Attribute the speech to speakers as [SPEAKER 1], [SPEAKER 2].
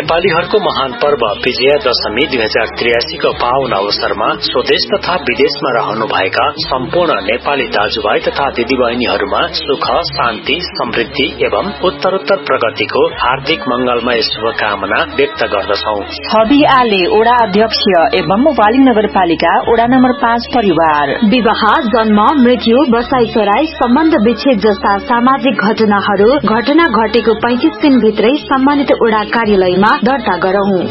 [SPEAKER 1] नेपालीहरूको महान पर्व विजयादशमी 2083 को पावन अवसरमा स्वदेश तथा विदेशमा रहनुभएका सम्पूर्ण नेपाली दाजुभाइ तथा दिदीबहिनीहरूमा सुख, शान्ति, समृद्धि एवं उत्तरोत्तर प्रगतिको हार्दिक मंगलमय शुभकामना व्यक्त गर्दछौ।
[SPEAKER 2] हबी आले ओडा अध्यक्ष एवं वालिङ नगरपालिका ओडा नम्बर 5 परिवार
[SPEAKER 3] विवाह, जन्म, मृत्यु, बसाइसराई, सम्बन्ध विच्छेद जस्ता सामाजिक घटना घटेको 35 दिन भित्रै सम्बन्धित ओडा कार्यालयमा दर्ता गरौं।